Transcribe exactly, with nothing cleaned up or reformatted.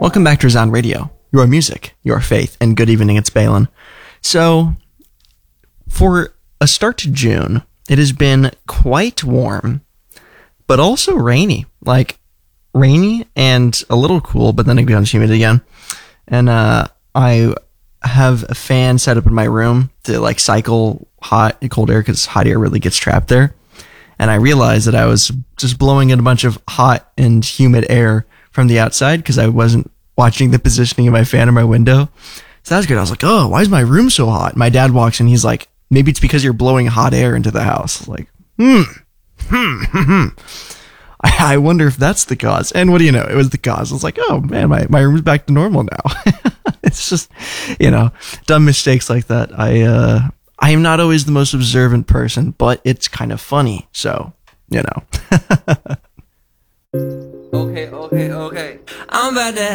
Welcome back to Resound Radio, your music, your faith, and good evening, it's Balin. So, for a start to June, it has been quite warm, but also rainy. Like, rainy and a little cool, but then it becomes humid again. And uh, I have a fan set up in my room to like cycle hot and cold air because hot air really gets trapped there. And I realized that I was just blowing in a bunch of hot and humid air from the outside because I wasn't watching the positioning of my fan in my window. So that was good. I was like, oh, why is my room so hot? My dad walks in. He's like, maybe it's because you're blowing hot air into the house. Like, hmm, hmm, hmm, hmm. I, I wonder if that's the cause. And what do you know? It was the cause. I was like, oh, man, my, my room's back to normal now. It's just, you know, dumb mistakes like that. I, uh, I am not always the most observant person, but it's kind of funny. So, you know. Okay, okay, okay. I'm about to